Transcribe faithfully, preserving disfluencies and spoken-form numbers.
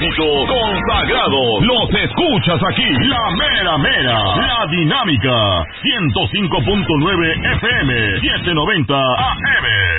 sonido consagrado. Los escuchas aquí, la mera mera, la dinámica, ciento cinco punto nueve F M, setecientos noventa A M.